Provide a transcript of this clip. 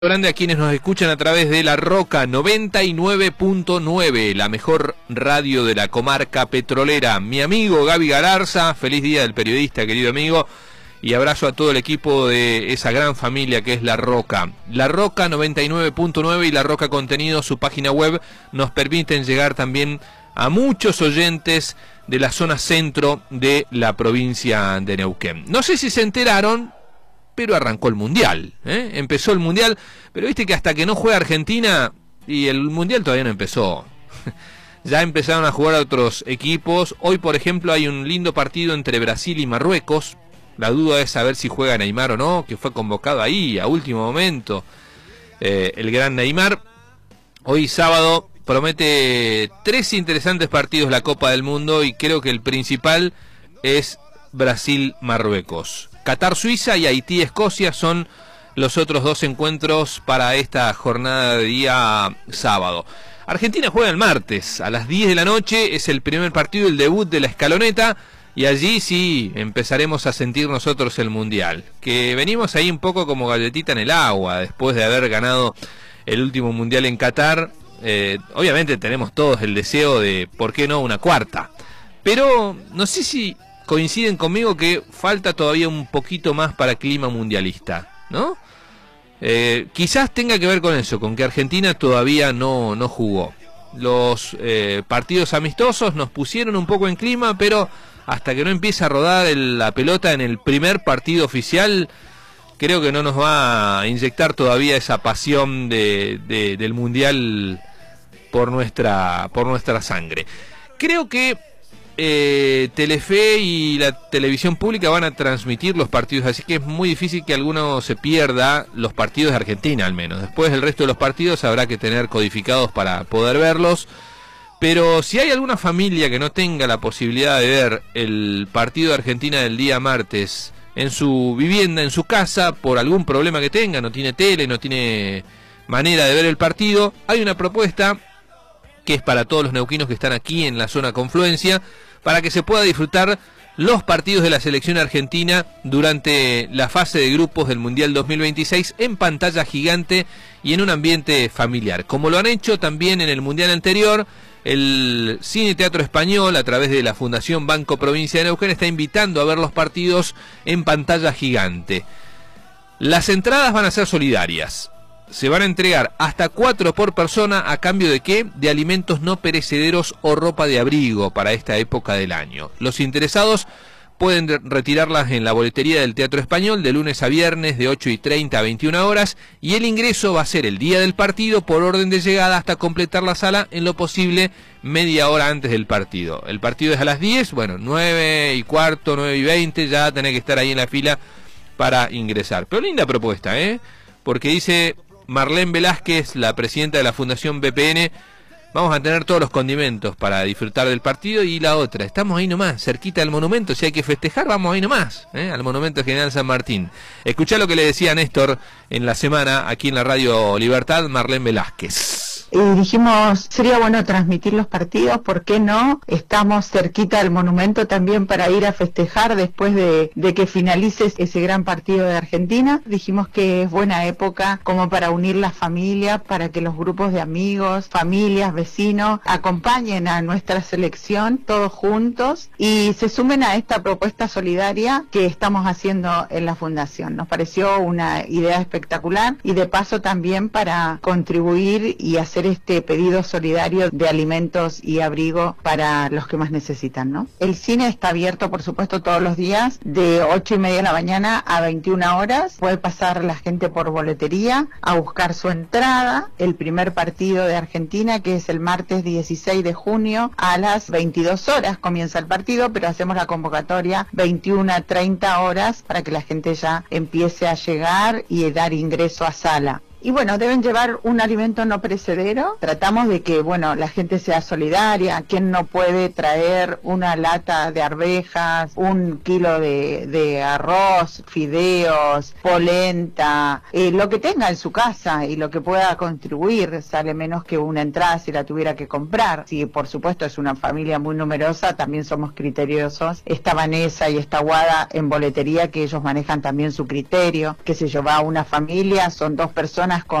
Grande a quienes nos escuchan a través de La Roca 99.9, la mejor radio de la comarca petrolera. Mi amigo Gaby Galarza, feliz día del periodista, querido amigo, y abrazo a todo el equipo de esa gran familia que es La Roca. La Roca 99.9 y La Roca Contenido, su página web, nos permiten llegar también a muchos oyentes de la zona centro de la provincia de Neuquén. No sé si se enteraron, pero arrancó el Mundial, empezó el Mundial, pero viste que hasta que no juega Argentina, y el Mundial todavía no empezó, ya empezaron a jugar a otros equipos. Hoy, por ejemplo, hay un lindo partido entre Brasil y Marruecos. La duda es saber si juega Neymar o no, que fue convocado ahí a último momento, el gran Neymar. Hoy sábado promete 3 interesantes partidos la Copa del Mundo, y creo que el principal es Brasil-Marruecos. Qatar-Suiza y Haití-Escocia son los otros 2 encuentros para esta jornada de día sábado. Argentina juega el martes a las 10 de la noche, es el primer partido, el debut de la escaloneta, y allí sí empezaremos a sentir nosotros el Mundial, que venimos ahí un poco como galletita en el agua, después de haber ganado el último Mundial en Qatar. Obviamente tenemos todos el deseo de, ¿por qué no?, una cuarta, pero no sé si coinciden conmigo que falta todavía un poquito más para clima mundialista, ¿no? Quizás tenga que ver con eso, con que Argentina todavía no jugó. Los partidos amistosos nos pusieron un poco en clima, pero hasta que no empiece a rodar la pelota en el primer partido oficial, creo que no nos va a inyectar todavía esa pasión del mundial por nuestra sangre. Creo que Telefe y la televisión pública van a transmitir los partidos, así que es muy difícil que alguno se pierda los partidos de Argentina, al menos. Después el resto de los partidos habrá que tener codificados para poder verlos, pero si hay alguna familia que no tenga la posibilidad de ver el partido de Argentina del día martes en su vivienda, en su casa, por algún problema que tenga, no tiene tele, no tiene manera de ver el partido, hay una propuesta que es para todos los neuquinos que están aquí en la zona confluencia, para que se pueda disfrutar los partidos de la selección argentina durante la fase de grupos del Mundial 2026 en pantalla gigante y en un ambiente familiar, como lo han hecho también en el Mundial anterior. El Cine Teatro Español, a través de la Fundación Banco Provincia de Neuquén, está invitando a ver los partidos en pantalla gigante. Las entradas van a ser solidarias. Se van a entregar hasta 4 por persona, ¿a cambio de qué? De alimentos no perecederos o ropa de abrigo para esta época del año. Los interesados pueden retirarlas en la boletería del Teatro Español de lunes a viernes de 8:30 a 21 horas, y el ingreso va a ser el día del partido por orden de llegada hasta completar la sala en lo posible media hora antes del partido. El partido es a las 10, bueno, 9:15, 9:20, ya tenés que estar ahí en la fila para ingresar. Pero linda propuesta, porque dice Marlene Velázquez, la presidenta de la Fundación BPN, vamos a tener todos los condimentos para disfrutar del partido. Y la otra, estamos ahí nomás, cerquita del monumento, si hay que festejar, vamos ahí nomás, al Monumento General San Martín. Escuchá lo que le decía Néstor en la semana, aquí en la Radio Libertad, Marlene Velázquez. Y dijimos, sería bueno transmitir los partidos, ¿por qué no? Estamos cerquita del monumento también para ir a festejar después de que finalice ese gran partido de Argentina. Dijimos que es buena época como para unir las familias, para que los grupos de amigos, familias, vecinos, acompañen a nuestra selección todos juntos y se sumen a esta propuesta solidaria que estamos haciendo en la Fundación. Nos pareció una idea espectacular, y de paso también para contribuir y hacer este pedido solidario de alimentos y abrigo para los que más necesitan, ¿no? El cine está abierto, por supuesto, todos los días de 8:30 de la mañana a 21 horas. Puede pasar la gente por boletería a buscar su entrada. El primer partido de Argentina, que es el martes 16 de junio a las 22 horas comienza el partido, pero hacemos la convocatoria 21 a 30 horas para que la gente ya empiece a llegar y dar ingreso a sala. Y bueno, deben llevar un alimento no perecedero. Tratamos de que, bueno, la gente sea solidaria. ¿Quién no puede traer una lata de arvejas, 1 kilo de arroz, fideos, polenta, lo que tenga en su casa y lo que pueda contribuir? Sale menos que una entrada si la tuviera que comprar. Si por supuesto es una familia muy numerosa, también somos criteriosos. Está Vanessa y está Guada en boletería, que ellos manejan también su criterio. Que se lleva una familia, son 2 personas personas